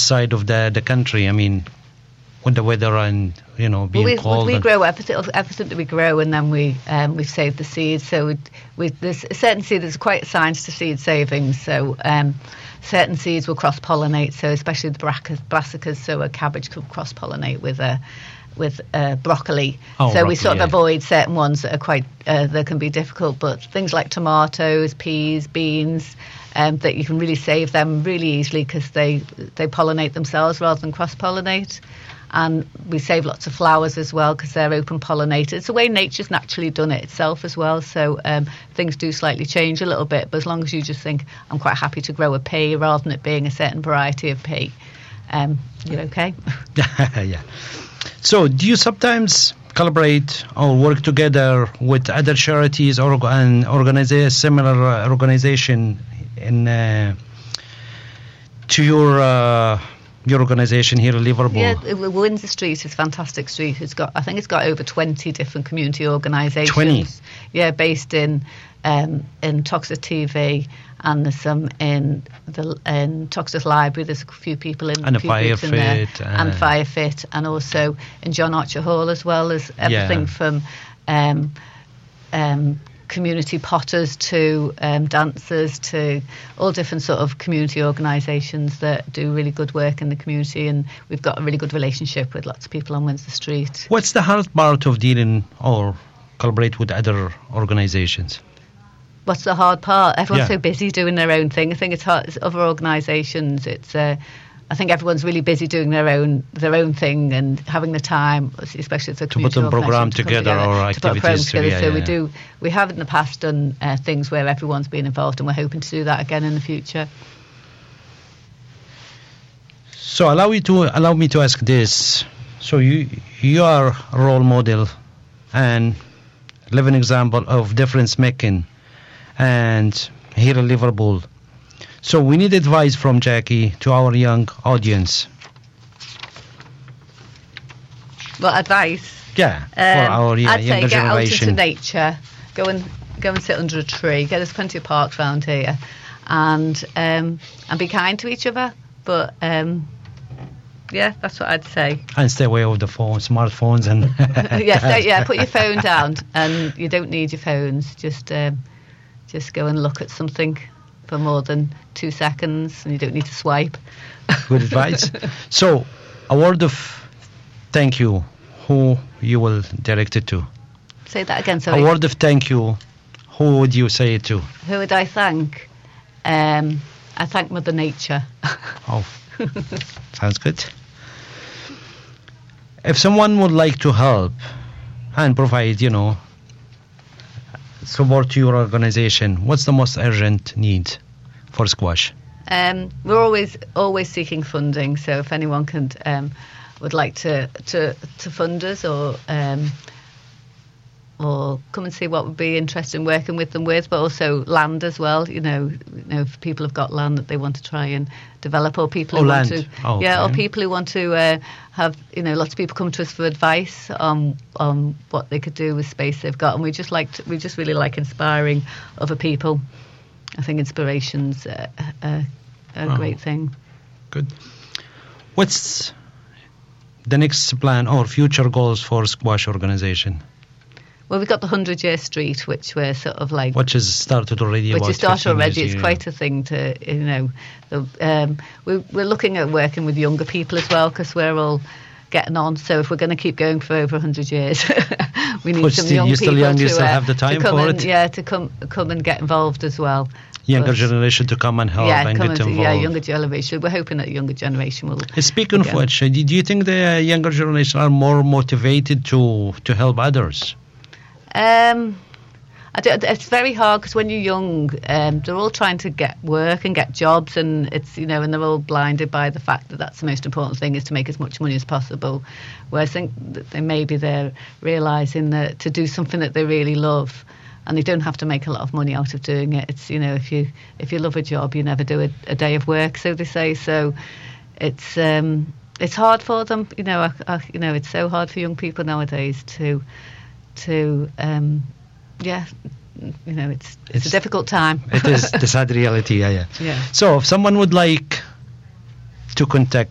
side of the country? I mean, with the weather and being cold. We grow everything that we grow, and then we save the seeds. So there's certain seeds. There's quite a science to seed savings. So certain seeds will cross pollinate. So especially the brassicas. So a cabbage could cross pollinate with broccoli. We sort of avoid certain ones that are quite that can be difficult. But things like tomatoes, peas, beans. That you can really save them really easily because they pollinate themselves rather than cross pollinate. And we save lots of flowers as well because they're open pollinated. It's the way nature's naturally done it itself as well. So things do slightly change a little bit. But as long as you just think, I'm quite happy to grow a pea rather than it being a certain variety of pea, you're okay. Yeah. So do you sometimes collaborate or work together with other charities or similar organization to your organisation here in Liverpool? Yeah, Windsor Street is a fantastic street. I think it's got over 20 different community organisations. 20? Yeah, based in Toxteth TV, and there's some in Toxteth Library. There's a few people in and Firefit, and Firefit, and also in John Archer Hall as well. There's everything from community potters to dancers to all different sort of community organisations that do really good work in the community, and we've got a really good relationship with lots of people on Windsor Street. What's the hard part of dealing or collaborate with other organisations? What's the hard part? Everyone's so busy doing their own thing. I think it's hard. It's other organisations. I think everyone's really busy doing their own thing and having the time, especially to put a program together or activities together. So we have in the past done things where everyone's been involved, and we're hoping to do that again in the future. So allow me to ask this. So you are a role model and living example of difference making, and here in Liverpool. So we need advice from Jackie to our young audience. What advice? Yeah, for our I'd younger say get out generation. into nature. Go and sit under a tree. There's plenty of parks around here, and be kind to each other. But that's what I'd say. And stay away with the smartphones and. Put your phone down, and you don't need your phones. Just go and look at something for more than 2 seconds, and you don't need to swipe. Good advice. So, a word of thank you. Who you will direct it to? Say that again. Sorry. A word of thank you. Who would you say it to? Who would I thank? I thank Mother Nature. Oh, sounds good. If someone would like to help and provide, support your organisation, what's the most urgent need for Squash? We're always seeking funding. So if anyone would like to fund us or come and see what would be interested in working with them with, but also land as well. If people have got land that they want to try and develop, or people who want to, or people who want to have, lots of people come to us for advice on what they could do with space they've got, and we just really like inspiring other people. I think inspiration's a great thing. Good. What's the next plan or future goals for Squash organisation? Well, we've got the 100-year street, which we're sort of like... Which has started already. It's quite a thing to, we're looking at working with younger people as well, because we're all getting on. So if we're going to keep going for over 100 years, we need some young people you still have the time for it? Yeah, to come and get involved as well. Younger generation to come and help and get involved. Yeah, younger generation. We're hoping that the younger generation will... Speaking of which, do you think the younger generation are more motivated to help others? It's very hard because when you're young, they're all trying to get work and get jobs, and it's and they're all blinded by the fact that that's the most important thing, is to make as much money as possible. Whereas I think that they're realising that to do something that they really love, and they don't have to make a lot of money out of doing it. It's if you love a job, you never do a day of work, so they say. So it's hard for them. It's so hard for young people nowadays to it's a difficult time. It is the sad reality. Yeah. Yeah. So if someone would like to contact